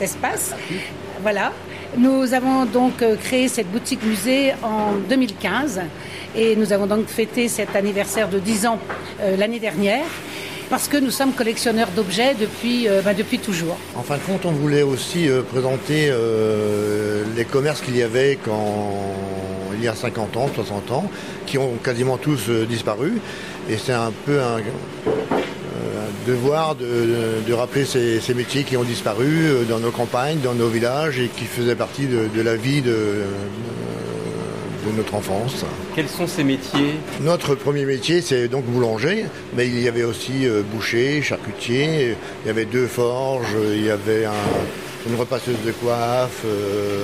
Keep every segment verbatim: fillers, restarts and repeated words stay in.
cet espace. Voilà. Nous avons donc créé cette boutique musée en deux mille quinze et nous avons donc fêté cet anniversaire de dix ans euh, l'année dernière parce que nous sommes collectionneurs d'objets depuis, euh, ben, depuis toujours. En fin de compte, on voulait aussi euh, présenter euh, les commerces qu'il y avait quand, il y a cinquante ans, soixante ans, qui ont quasiment tous euh, disparu. Et c'est un peu un, euh, un devoir de, de, de rappeler ces, ces métiers qui ont disparu euh, dans nos campagnes, dans nos villages et qui faisaient partie de, de la vie de, de, de notre enfance. Quels sont ces métiers ? Notre premier métier, c'est donc boulanger, mais il y avait aussi euh, boucher, charcutier, il y avait deux forges, il y avait un, une repasseuse de coiffe, euh,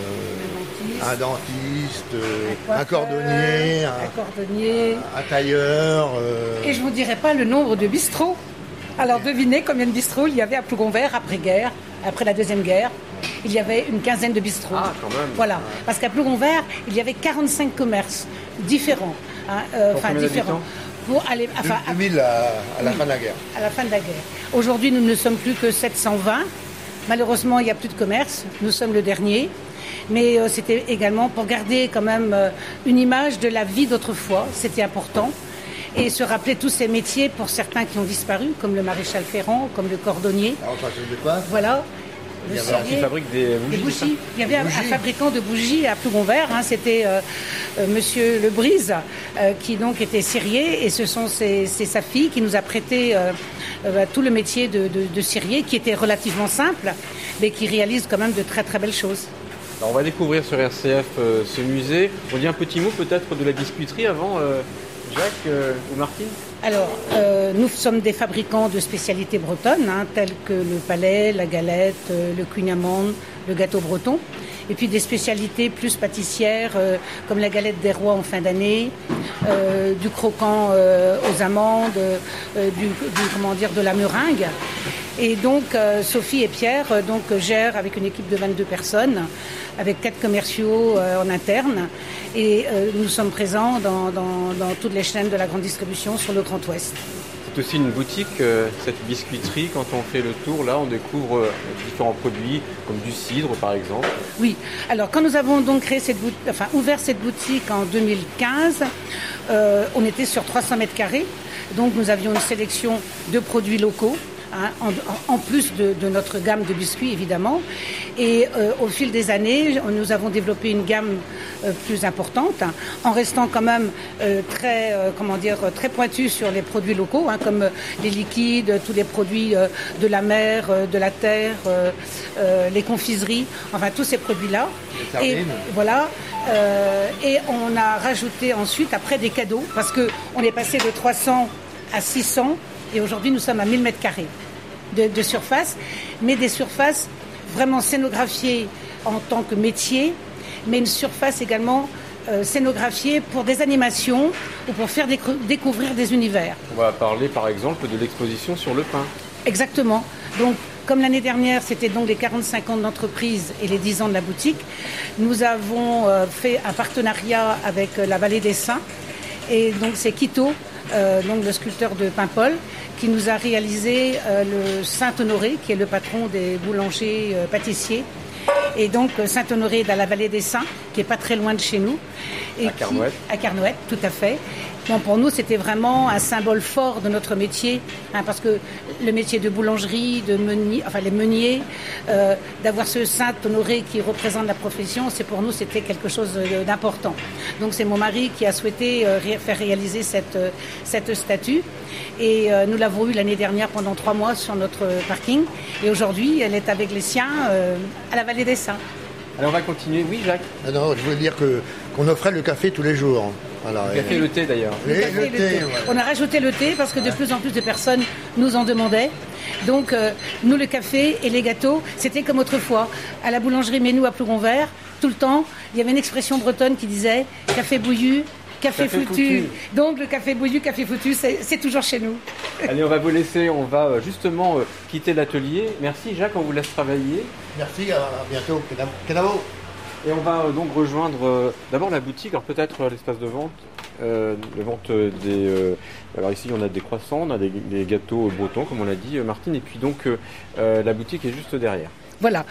un dentiste, un, un cordonnier, un, un, cordonnier. un tailleur. Euh... Et je ne vous dirai pas le nombre de bistrots. Alors devinez combien de bistrots il y avait à Plougonvert après-guerre, après la Deuxième Guerre. Il y avait une quinzaine de bistrots. Ah, quand même. Voilà, parce qu'à Plougonvert, il y avait quarante-cinq commerces différents. Hein, euh, enfin, différents. Pour aller, enfin, deux mille à, à la oui, fin de la guerre. À la fin de la guerre. Aujourd'hui, nous ne sommes plus que sept cent vingt. Malheureusement, il n'y a plus de commerce. Nous sommes le dernier. Mais euh, c'était également pour garder quand même euh, une image de la vie d'autrefois. C'était important. Et se rappeler tous ces métiers pour certains qui ont disparu, comme le maréchal Ferrand, comme le cordonnier. Alors, de quoi voilà. Il y avait un qui fabrique des bougies. Des bougies. Il y avait un, un fabricant de bougies à Plougonvert. Hein, c'était euh, euh, Monsieur Le Brise, euh, qui donc était cirier, et ce sont c'est, c'est sa fille qui nous a prêté euh, euh, tout le métier de, de, de cirier, qui était relativement simple, mais qui réalise quand même de très très belles choses. Alors on va découvrir sur R C F euh, ce musée. On dit un petit mot peut-être de la biscuiterie avant, euh, Jacques euh, ou Martine ? Alors, euh, nous sommes des fabricants de spécialités bretonnes, hein, telles que le palais, la galette, euh, le cugnaman, le gâteau breton. Et puis des spécialités plus pâtissières, euh, comme la galette des rois en fin d'année, euh, du croquant euh, aux amandes, euh, du, du, comment dire, de la meringue. Et donc, euh, Sophie et Pierre euh, donc, gèrent avec une équipe de vingt-deux personnes, avec quatre commerciaux euh, en interne. Et euh, nous sommes présents dans, dans, dans toutes les chaînes de la grande distribution sur le Grand Ouest. C'est aussi une boutique, euh, cette biscuiterie. Quand on fait le tour, là, on découvre euh, différents produits, comme du cidre, par exemple. Oui. Alors, quand nous avons donc créé cette boutique, enfin, ouvert cette boutique en deux mille quinze, euh, on était sur trois cents mètres carrés. Donc, nous avions une sélection de produits locaux. Hein, en, en plus de, de notre gamme de biscuits, évidemment. Et euh, au fil des années, nous avons développé une gamme euh, plus importante, hein, en restant quand même euh, très, euh, comment dire, très pointu sur les produits locaux, hein, comme euh, les liquides, tous les produits euh, de la mer, euh, de la terre, euh, euh, les confiseries, enfin tous ces produits-là. Et voilà. Euh, et on a rajouté ensuite après des cadeaux, parce que on est passé de trois cents à six cents. Et aujourd'hui, nous sommes à mille mètres carrés de, de surface, mais des surfaces vraiment scénographiées en tant que métier, mais une surface également euh, scénographiée pour des animations ou pour faire décou- découvrir des univers. On va parler par exemple de l'exposition sur le pain. Exactement. Donc, comme l'année dernière, c'était donc les quarante-cinq ans de l'entreprise et les dix ans de la boutique, nous avons euh, fait un partenariat avec euh, la Vallée des Saints. Et donc, c'est Quito, euh, donc le sculpteur de Paimpol, qui nous a réalisé euh, le Saint-Honoré, qui est le patron des boulangers euh, pâtissiers. Et donc Saint-Honoré est dans la Vallée des Saints, qui n'est pas très loin de chez nous. Et à Carnouët. À Carnouët, tout à fait. Bon, pour nous, c'était vraiment un symbole fort de notre métier, hein, parce que le métier de boulangerie, de meunier, enfin les meuniers, euh, d'avoir ce Saint-Honoré qui représente la profession, c'est pour nous, c'était quelque chose d'important. Donc c'est mon mari qui a souhaité euh, ré- faire réaliser cette, euh, cette statue. Et euh, nous l'avons eue l'année dernière pendant trois mois sur notre parking. Et aujourd'hui, elle est avec les siens euh, à la Vallée des Saints. Alors on va continuer. Oui, Jacques. Ah non, je voulais dire que, qu'on offrait le café tous les jours. Voilà, le café et le thé d'ailleurs. Le et café le et le thé, thé. ouais. On a rajouté le thé parce que de plus en plus de personnes nous en demandaient. Donc euh, nous, le café et les gâteaux, c'était comme autrefois. À la boulangerie Ménou à Plougonvert, tout le temps, il y avait une expression bretonne qui disait « café bouillu ». Café, café foutu. foutu. Donc le café bouillu, café foutu, c'est, c'est toujours chez nous. Allez, on va vous laisser, on va justement euh, quitter l'atelier. Merci Jacques, on vous laisse travailler. Merci, à bientôt. Kenavo. Et on va euh, donc rejoindre euh, d'abord la boutique, alors peut-être euh, l'espace de vente, euh, de vente des... Euh, alors ici on a des croissants, on a des, des gâteaux bretons comme on l'a dit euh, Martine, et puis donc euh, euh, la boutique est juste derrière. Voilà.